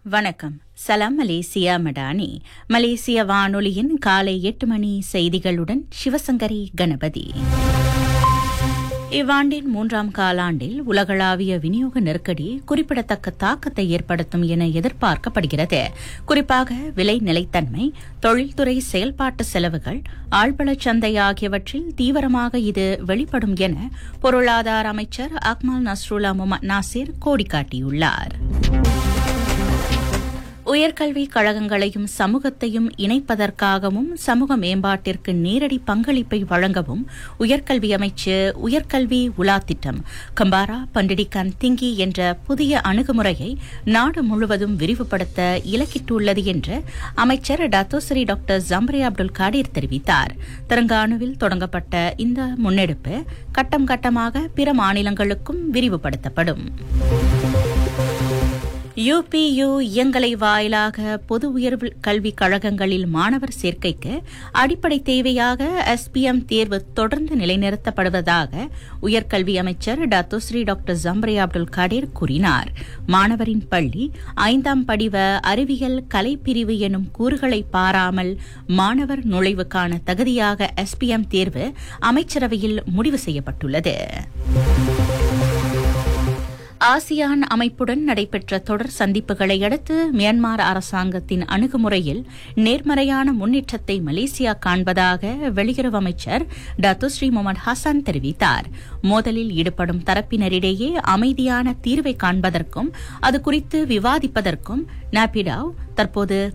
வணக்கம். சலாம் மலேசியா மடானி. மலேசிய வானொலியின் காலை 8 மணி செய்திகளுடன் சிவசங்கரி கணபதி. இவ்வாண்டின் 3ஆம் காலாண்டில் உலகளாவிய விநியோக நெருக்கடி குறிப்பிடத்தக்க தாக்கத்தை ஏற்படுத்தும் என எதிர்பார்க்கப்படுகிறது. குறிப்பாக விலை நிலைத்தன்மை, தொழில்துறை செயல்பாட்டு செலவுகள், ஆழ்வளச் சந்தை ஆகியவற்றில் தீவிரமாக இது வெளிப்படும் என பொருளாதார அமைச்சர் அக்மல் நஸ்ருல்லா முகமது நாசிர் கோடிக்காட்டியுள்ளார். உயர்கல்விக் கழகங்களையும் சமூகத்தையும் இணைப்பதற்காகவும் சமூக மேம்பாட்டிற்கு நேரடி பங்களிப்பை வழங்கவும் உயர்கல்வி அமைச்சு உயர்கல்வி உலா திட்டம் கம்பாரா பண்டிடிகான் திங்கி என்ற புதிய அணுகுமுறையை நாடு முழுவதும் விரிவுபடுத்த இலக்கிட்டுள்ளது என்று அமைச்சர் டத்தோஸ்ரீ டாக்டர் ஜம்ரி அப்துல் காடீர் தெரிவித்தார். தெலங்கானாவில் தொடங்கப்பட்ட இந்த முன்னெடுப்பு கட்டம் கட்டமாக பிற மாநிலங்களுக்கும் விரிவுபடுத்தப்படும். யுபியு இயங்கலை வாயிலாக பொது உயர்வு கல்விக் கழகங்களில் மாணவர் சேர்க்கைக்கு அடிப்படை தேவையாக SPM தேர்வு தொடர்ந்து நிலைநிறுத்தப்படுவதாக உயர்கல்வி அமைச்சர் டத்தோஸ்ரீ டாக்டர் ஜம்ரி அப்துல் காடீர் கூறினார். மாணவரின் பள்ளி 5ஆம் படிவ அறிவியல் கலைப்பிரிவு எனும் கூறுகளை பாராமல் மாணவர் நுழைவுக்கான தகுதியாக SPM தேர்வு அமைச்சரவையில் முடிவு செய்யப்பட்டுள்ளது. ஆசியான் அமைப்புடன் நடைபெற்ற தொடர் சந்திப்புகளை அடுத்து மியான்மர் அரசாங்கத்தின் அணுகுமுறையில் நேர்மறையான முன்னேற்றத்தை மலேசியா காண்பதாக வெளியுறவு அமைச்சர் டத்தோஸ்ரீ முகமது ஹசன் தெரிவித்தார். மோதலில் ஈடுபடும் தரப்பினரிடையே அமைதியான தீர்வை காண்பதற்கும் அது குறித்து விவாதிப்பதற்கும் நாபிடாவ் தற்போது